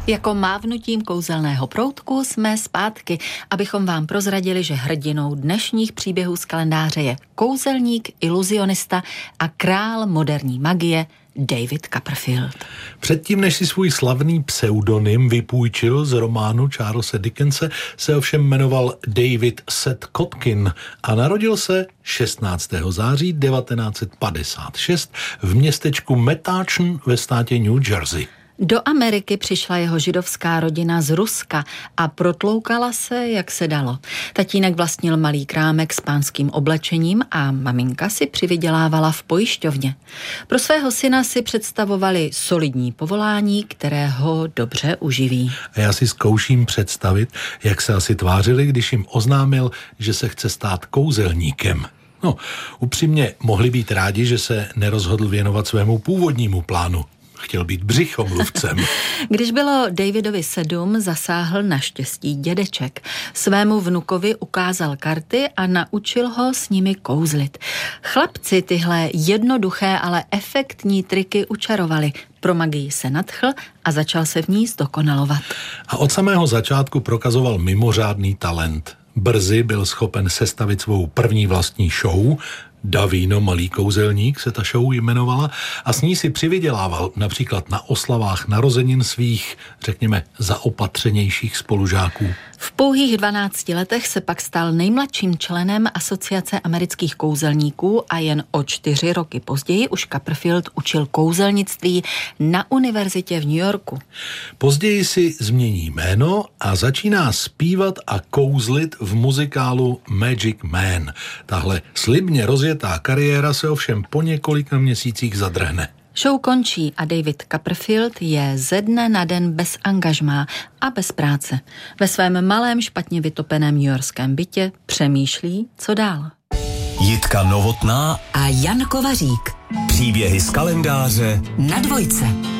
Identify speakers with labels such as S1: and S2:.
S1: Jako mávnutím kouzelného proutku jsme zpátky, abychom vám prozradili, že hrdinou dnešních příběhů z kalendáře je kouzelník, iluzionista a král moderní magie David Copperfield.
S2: Předtím, než si svůj slavný pseudonym vypůjčil z románu Charlese Dickense, se ovšem jmenoval David Seth Kotkin a narodil se 16. září 1956 v městečku Metuchen ve státě New Jersey.
S1: Do Ameriky přišla jeho židovská rodina z Ruska a protloukala se, jak se dalo. Tatínek vlastnil malý krámek s pánským oblečením a maminka si přivydělávala v pojišťovně. Pro svého syna si představovali solidní povolání, které ho dobře uživí.
S2: A já si zkouším představit, jak se asi tvářili, když jim oznámil, že se chce stát kouzelníkem. No, upřímně mohli být rádi, že se nerozhodl věnovat svému původnímu plánu. Chtěl být břichomluvcem.
S1: Když bylo Davidovi 7, zasáhl naštěstí dědeček. Svému vnukovi ukázal karty a naučil ho s nimi kouzlit. Chlapci tyhle jednoduché, ale efektní triky učarovali. Pro magii se nadchl a začal se v ní zdokonalovat.
S2: A od samého začátku prokazoval mimořádný talent. Brzy byl schopen sestavit svou první vlastní show. Davino malý kouzelník se ta show jmenovala a s ní si přivydělával například na oslavách narozenin svých, řekněme, zaopatřenějších spolužáků.
S1: V pouhých 12 letech se pak stal nejmladším členem Asociace amerických kouzelníků a jen o 4 roky později už Copperfield učil kouzelnictví na univerzitě v New Yorku.
S2: Později si změní jméno a začíná zpívat a kouzlit v muzikálu Magic Man. Tahle slibně rozjetá kariéra se ovšem po několika měsících zadrhne.
S1: Show končí a David Copperfield je ze dne na den bez angažmá a bez práce. Ve svém malém špatně vytopeném newyorském bytě přemýšlí, co dál.
S3: Jitka Novotná
S4: a Jan Kovařík.
S3: Příběhy z kalendáře
S4: na Dvojce.